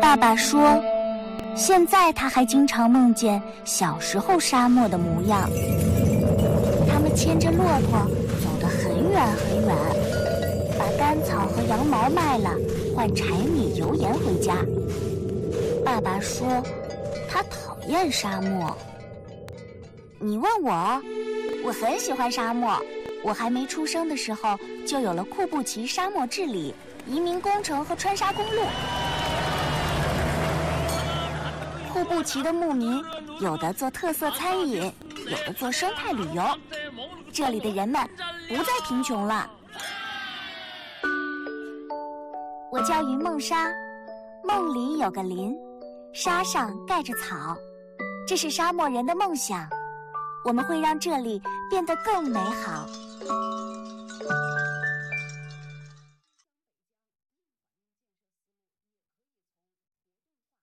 爸爸说，现在他还经常梦见小时候沙漠的模样。他们牵着骆驼走得很远很远，把干草和羊毛卖了，换柴米油盐回家。爸爸说，他讨厌沙漠。你问我，我很喜欢沙漠。我还没出生的时候，就有了库布齐沙漠治理、移民工程和穿沙公路。库布齐的牧民有的做特色餐饮，有的做生态旅游，这里的人们不再贫穷了。我叫云梦莎，梦里有个林，沙上盖着草，这是沙漠人的梦想。我们会让这里变得更美好。